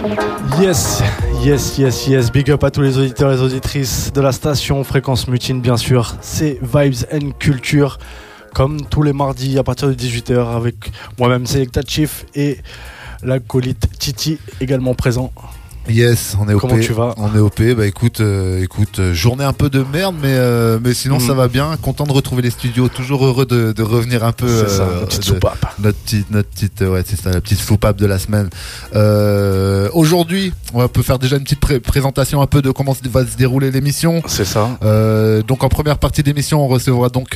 Yes. Big up à tous les auditeurs et les auditrices de la station Fréquence Mutine, bien sûr. C'est Vibes and Culture, comme tous les mardis à partir de 18h, avec moi-même Selecta Chief et l'acolyte Titi également présent. Yes, on est OP. Comment tu vas ? On est OP. Bah écoute, journée un peu de merde, mais sinon ça va bien. Content de retrouver les studios. Toujours heureux de revenir un peu. C'est ça, une petite soupape. Notre petite, ouais, c'est ça, la petite soupape de la semaine. Aujourd'hui, on peut faire déjà une petite présentation un peu de comment va se dérouler l'émission. C'est ça. Donc en première partie d'émission, on reçoit donc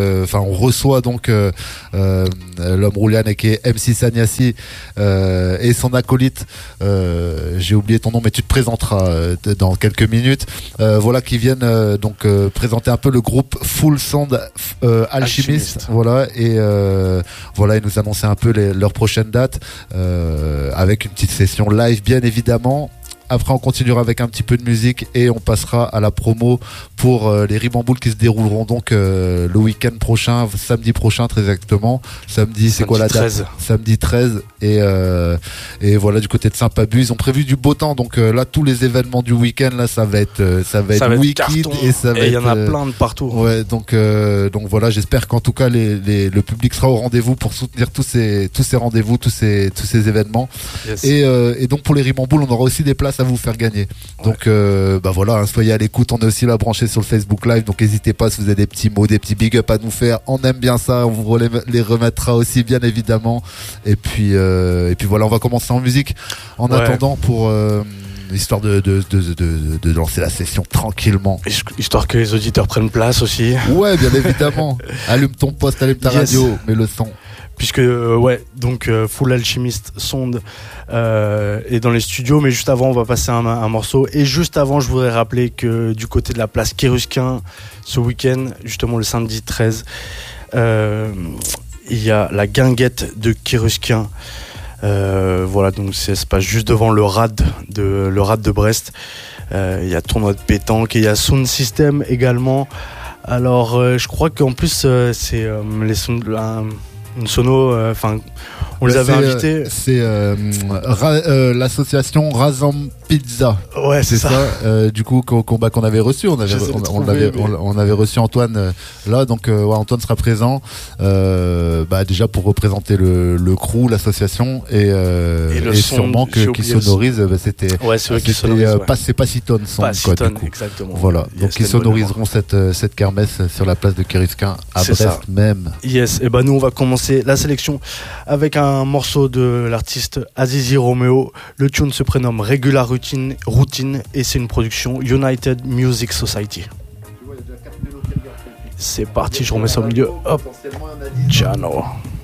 l'homme Roulian qui est MC Sanyasi et son acolyte. J'ai oublié ton nom, mais tu te présenteras dans quelques minutes. Voilà, qui viennent présenter un peu le groupe Full Sound Alchemist. Voilà, et voilà, ils nous annonçaient un peu leurs prochaines dates avec une petite session live, bien évidemment. Après, on continuera avec un petit peu de musique et on passera à la promo pour les Ribamboules qui se dérouleront donc le week-end prochain, samedi prochain très exactement. Samedi, c'est quoi la date ? 13. Samedi 13. Et voilà, du côté de Saint-Pabu, ils ont prévu du beau temps. Donc là, tous les événements du week-end, là, ça va être wicked et ça va être. Et il y en a plein de partout. Ouais, donc voilà, j'espère qu'en tout cas le public sera au rendez-vous pour soutenir tous ces rendez-vous, tous ces événements. Yes. Et donc pour les Ribamboules, on aura aussi des places à vous faire gagner. Donc voilà, soyez à l'écoute. On est aussi là branché sur le Facebook Live, donc n'hésitez pas si vous avez des petits mots, des petits big up à nous faire. On aime bien ça, on vous les remettra aussi bien évidemment. Et puis voilà, on va commencer en musique en attendant pour histoire de lancer la session tranquillement. Histoire que les auditeurs prennent place aussi. Ouais, bien évidemment. Allume ton poste, allume ta radio, mets le son. Puisque Full Alchemist Sound est dans les studios, mais juste avant on va passer un morceau. Et juste avant, je voudrais rappeler que du côté de la place Kérusquin, ce week-end, justement le samedi 13, il y a la guinguette de Kérusquin. Voilà, donc ça se passe juste devant le RAD de Brest. Il y a tournoi de pétanque et il y a Sound System également. Alors je crois qu'en plus c'est une sono, on les avait invités. C'est l'association Razam Pizza. Ouais, c'est ça. Du coup, qu'on avait reçu, on avait reçu Antoine là, donc Antoine sera présent. Déjà pour représenter le crew, l'association et sûrement qu'il sonorise. C'était. Ouais, c'est eux qui sonorisent. C'est pas Citon son quoi. Du coup. Exactement. Voilà. Donc ils sonoriseront cette kermesse sur la place de Kérusquin à Brest même. Yes. Et nous on va commencer la sélection avec un morceau de l'artiste Azizi Romeo. Le tune se prénomme Regular Routine et c'est une production United Music Society. C'est parti, je remets ça au milieu. Hop, Giano.